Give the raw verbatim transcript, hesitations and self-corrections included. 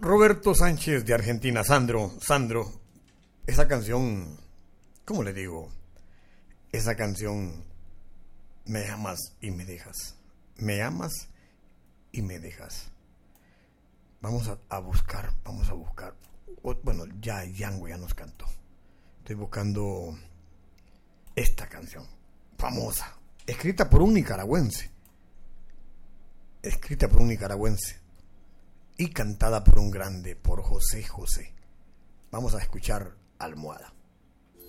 Roberto Sánchez de Argentina. Sandro, Sandro, esa canción, ¿cómo le digo? Esa canción, me amas y me dejas. Me amas y me dejas. Vamos a, a buscar, vamos a buscar. Bueno, ya Yango ya nos cantó. Estoy buscando esta canción, famosa, escrita por un nicaragüense. Escrita por un nicaragüense. Y cantada por un grande, por José José. Vamos a escuchar Almohada.